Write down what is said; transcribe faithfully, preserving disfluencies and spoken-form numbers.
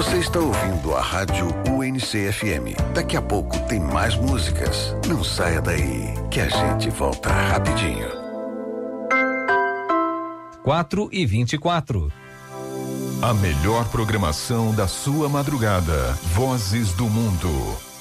Você está ouvindo a Rádio U N C F M. Daqui a pouco tem mais músicas. Não saia daí, que a gente volta rapidinho. quatro e vinte e quatro. A melhor programação da sua madrugada. Vozes do Mundo.